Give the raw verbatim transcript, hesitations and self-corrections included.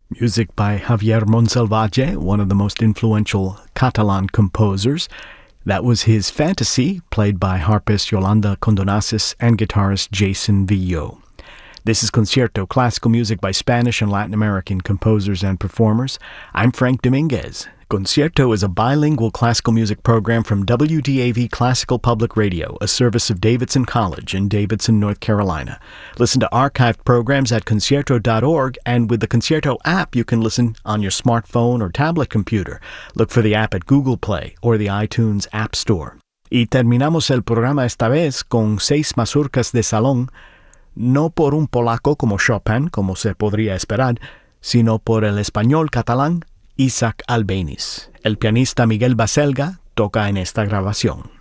Music by Javier Monsalvatge, one of the most influential Catalan composers. That was his Fantasy, played by harpist Yolanda Condonasis and guitarist Jason Villo. This is Concierto, classical music by Spanish and Latin American composers and performers. I'm Frank Dominguez. Concierto is a bilingual classical music program from W D A V Classical Public Radio, a service of Davidson College in Davidson, North Carolina. Listen to archived programs at concierto dot org, and with the Concierto app, you can listen on your smartphone or tablet computer. Look for the app at Google Play or the iTunes App Store. Y terminamos el programa esta vez con seis mazurcas de salón, no por un polaco como Chopin, como se podría esperar, sino por el español catalán Isaac Albéniz. El pianista Miguel Baselga toca en esta grabación.